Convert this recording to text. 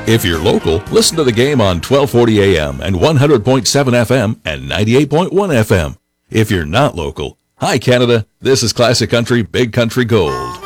If you're local, listen to the game on 1240 AM and 100.7 FM and 98.1 FM. If you're not local, hi Canada, this is Classic Country Big Country Gold.